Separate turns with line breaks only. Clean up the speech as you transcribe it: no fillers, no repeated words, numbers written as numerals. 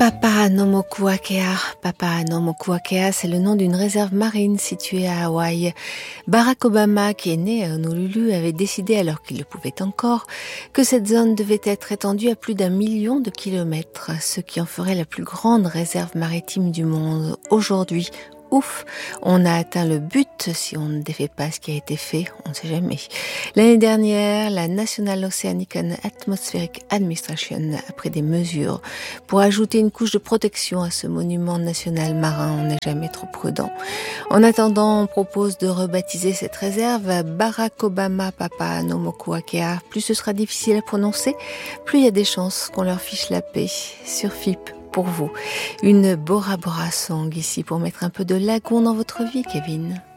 Papahānaumokuākea. Papahānaumokuākea, c'est le nom d'une réserve marine située à Hawaï. Barack Obama, qui est né à Honolulu, avait décidé, alors qu'il le pouvait encore, que cette zone devait être étendue à plus d'1 million de kilomètres, ce qui en ferait la plus grande réserve maritime du monde. Aujourd'hui, ouf, on a atteint le but si on ne défait pas ce qui a été fait, on ne sait jamais. L'année dernière, la National Oceanic and Atmospheric Administration a pris des mesures pour ajouter une couche de protection à ce monument national marin. On n'est jamais trop prudent. En attendant, on propose de rebaptiser cette réserve Barack Obama Papahānaumokuākea. Plus ce sera difficile à prononcer, plus il y a des chances qu'on leur fiche la paix. Sur FIP. Pour vous, une Bora Bora song ici pour mettre un peu de lagon dans votre vie, Kevin.